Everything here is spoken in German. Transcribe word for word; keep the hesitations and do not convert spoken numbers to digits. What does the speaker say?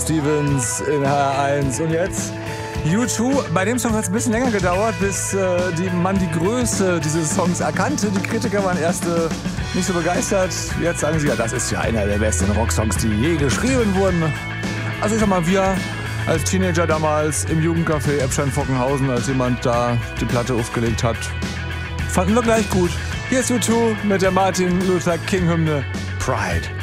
Stevens in H R eins. Und jetzt U zwei. Bei dem Song hat es ein bisschen länger gedauert, bis äh, die, man die Größe dieses Songs erkannte. Die Kritiker waren erst äh, nicht so begeistert. Jetzt sagen sie, ja, das ist ja einer der besten Rocksongs, die je geschrieben wurden. Also ich sag mal, wir als Teenager damals im Jugendcafé Eppstein-Fockenhausen, als jemand da die Platte aufgelegt hat, fanden wir gleich gut. Hier ist U zwei mit der Martin Luther King Hymne Pride.